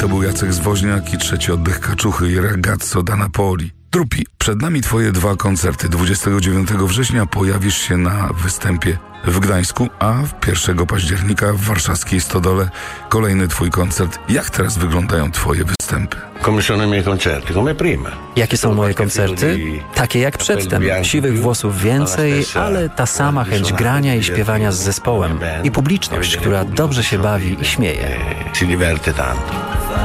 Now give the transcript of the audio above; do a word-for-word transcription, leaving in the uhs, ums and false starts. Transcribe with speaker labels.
Speaker 1: to był Jacek Zwoźniak i Trzeci oddech kaczuchy i Ragazzo da Napoli. Drupi, przed nami twoje dwa koncerty. dwudziestego dziewiątego września pojawisz się na występie w Gdańsku, a pierwszego października w warszawskiej Stodole kolejny twój koncert. Jak teraz wyglądają twoje występy?
Speaker 2: Come sono i miei concerti? Come prima.
Speaker 3: Jakie są moje koncerty? Takie jak przedtem. Siwych włosów więcej, ale ta sama chęć grania i śpiewania z zespołem. I publiczność, która dobrze się bawi i śmieje.
Speaker 2: Si diverte tanto.